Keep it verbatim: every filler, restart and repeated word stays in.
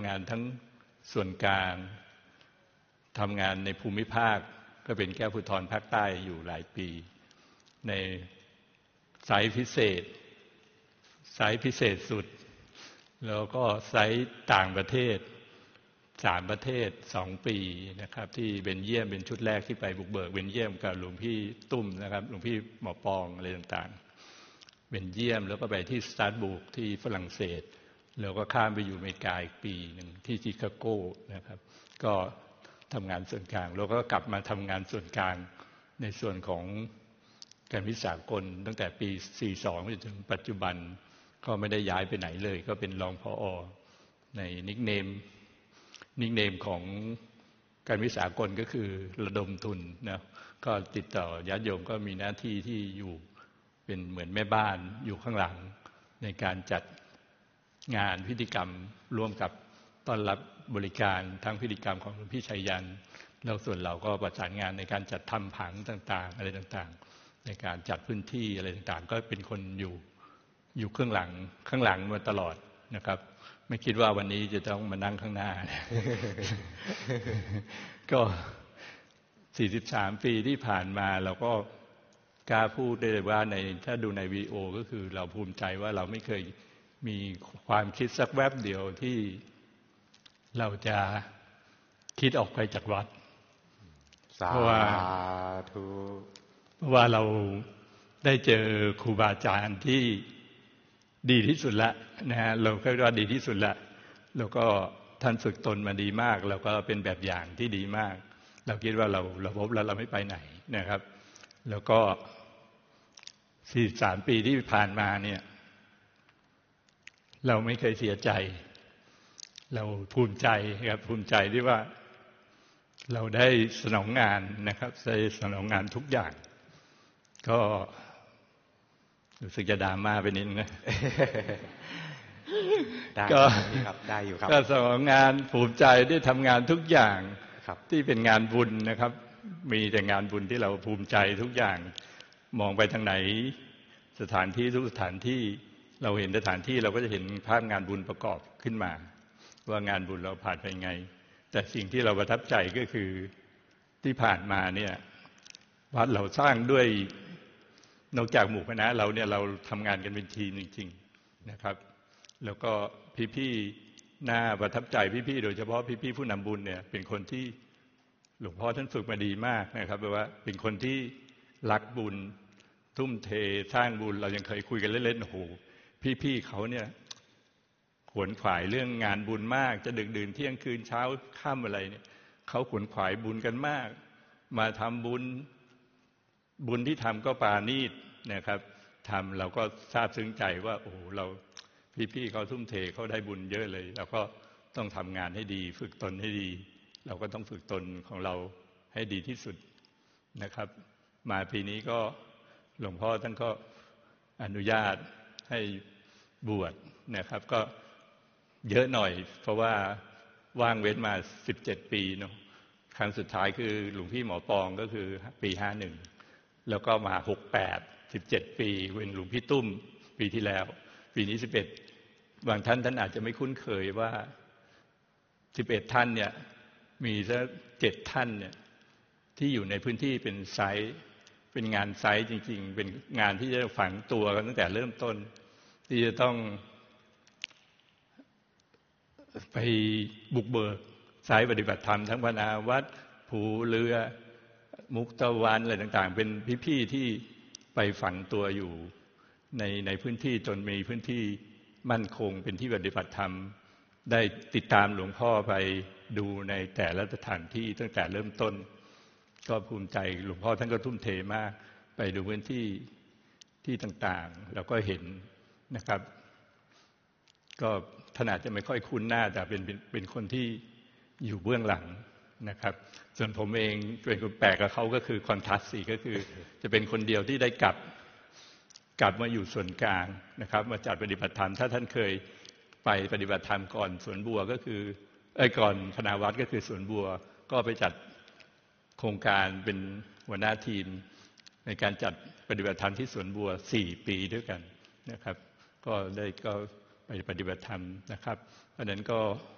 ำงานทั้งส่วนกลางทำงานในภูมิภาคก็เป็นแก้วภูธรภาคใต้อยู่หลายปีในสายพิเศษสายพิเศษสุดแล้วก็สายต่างประเทศสามประเทศสองปีนะครับที่เบลเยียมเป็นชุดแรกที่ไปบุกเบิกเบลเยียมกับหลวงพี่ตุ้มนะครับหลวงพี่หมอปองอะไรต่างๆเบลเยียมแล้วก็ไปที่สตราสบูร์กที่ฝรั่งเศสแล้วก็ข้ามไปอยู่อเมริกาอีกปีหนึ่งที่ชิคาโกนะครับก็ทำงานส่วนกลางแล้วก็กลับมาทำงานส่วนกลางในส่วนของการวิสากลตั้งแต่ปีสี่สิบสองจนถึงปัจจุบันก็ไม่ได้ย้ายไปไหนเลยก็เป็นรองผอ.ในนิกเนมนิกเนมของการวิสากลก็คือระดมทุนนะก็ติดต่อญาติโยมก็มีหน้าที่ที่อยู่เป็นเหมือนแม่บ้านอยู่ข้างหลังในการจัดงานพิธีกรรมร่วมกับต้อนรับบริการทั้งพิธีกรรมของหลวงพี่ชัยยันแล้วส่วนเราก็ประสานงานในการจัดทำผังต่างๆอะไรต่างๆในการจัดพื้นที่อะไรต่างๆก็เป็นคนอยู่อยู่ข้างหลังข้างหลังมาตลอดนะครับไม่คิดว่าวันนี้จะต้องมานั่งข้างหน้า ก็สี่สิบสามปีที่ผ่านมาเราก็กล้าพูดได้เลยว่าในถ้าดูในวีดีโอก็คือเราภูมิใจว่าเราไม่เคยมีความคิดสักแวบเดียวที่เราจะคิดออกไปจากวัดเพราะว่าเพราะว่าเราได้เจอครูบาอาจารย์ที่ดีที่สุดละนะฮะเราก็ว่าดีที่สุดละแล้วก็ท่านฝึกตนมาดีมากแล้วก็เป็นแบบอย่างที่ดีมากเราคิดว่าเราเราพบแล้วเราไม่ไปไหนนะครับแล้วก็สี่สิบสามปีที่ผ่านมาเนี่ยเราไม่เคยเสียใจเราภูมิใจครับภูมิใจที่ว่าเราได้สนองงานนะครับได้สนองงานทุกอย่างก็รู้สึกจะดราม่าไปนิดนะก็ได้อยู่ครับก็สนองงานภูมิใจได้ทำงานทุกอย่างที่เป็นงานบุญนะครับมีแต่งานบุญที่เราภูมิใจทุกอย่างมองไปทางไหนสถานที่ทุกสถานที่เราเห็นสถานที่เราก็จะเห็นภาพงานบุญประกอบขึ้นมาว่างานบุญเราผ่านไปไงแต่สิ่งที่เราประทับใจก็คือที่ผ่านมาเนี่ยวัดเราสร้างด้วยนอกจากหมู่คณะเราเนี่ยเราทำงานกันเป็นทีมจริงๆนะครับแล้วก็พี่ๆน่าประทับใจพี่ๆโดยเฉพาะพี่ๆผู้นำบุญเนี่ยเป็นคนที่หลวงพ่อท่านฝึกมาดีมากนะครับแปลว่าเป็นคนที่รักบุญทุ่มเทสร้างบุญเรายังเคยคุยกันเล่นๆโอ้โหพี่ๆเขาเนี่ยขวนขวายเรื่องงานบุญมากจะดึกดื่นเที่ยงคืนเช้าค่ำอะไรเนี่ยเขาขวนขวายบุญกันมากมาทำบุญบุญที่ทำก็ปาณีตนะครับทำเราก็ซาบซึ้งใจว่าโอ้โหเราพี่ๆเขาทุ่มเทเขาได้บุญเยอะเลยเราก็ต้องทำงานให้ดีฝึกตนให้ดีเราก็ต้องฝึกตนของเราให้ดีที่สุดนะครับมาปีนี้ก็หลวงพ่อท่านก็อนุญาตให้บวชนะครับก็เยอะหน่อยเพราะว่าว่างเว้นมาสิบเจ็ดปีเนาะครั้งสุดท้ายคือหลวงพี่หมอปองก็คือปีห้าสิบเอ็ดแล้วก็มาหกสิบแปด สิบเจ็ดปีเป็นหลวงพี่ตุ้มปีที่แล้วปีนี้สิบเอ็ดบางท่านท่านอาจจะไม่คุ้นเคยว่าสิบเอ็ดท่านเนี่ยมีสักเจ็ดท่านเนี่ยที่อยู่ในพื้นที่เป็นไซต์เป็นงานไซต์จริงๆเป็นงานที่จะฝังตัวกันตั้งแต่เริ่มต้นที่จะต้องไปบุกเบิกไซต์ปฏิบัติธรรมทั้งพนาวัดภูเรือมุกตะวันอะไรต่างๆเป็นพี่ๆที่ไปฝังตัวอยู่ในในพื้นที่จนมีพื้นที่มั่นคงเป็นที่ปฏิบัติธรรมได้ติดตามหลวงพ่อไปดูในแต่ละสถานที่ตั้งแต่เริ่มต้นก็ภูมิใจหลวงพ่อท่านก็ทุ่มเทมากไปดูพื้นที่ที่ต่างๆแล้วก็เห็นนะครับก็ท่านอาจจะไม่ค่อยคุ้นหน้าแต่เป็นเป็นเป็นคนที่อยู่เบื้องหลังนะครับส่วนผมเองเป็นคนแปลกกับเขาก็คือคอนทราสต์สี่ก็คือจะเป็นคนเดียวที่ได้กลับกลับมาอยู่ส่วนกลางนะครับมาจัดปฏิบัติธรรมถ้าท่านเคยไปปฏิบัติธรรมก่อนสวนบัวก็คือเอ้ยก่อนคณาวัดก็คือสวนบัวก็ไปจัดโครงการเป็นหัวหน้าทีมในการจัดปฏิบัติธรรมที่สวนบัวสี่ปีด้วยกันนะครับก็ได้ก็ไปปฏิบัติธรรมนะครับเพราะนั้นก็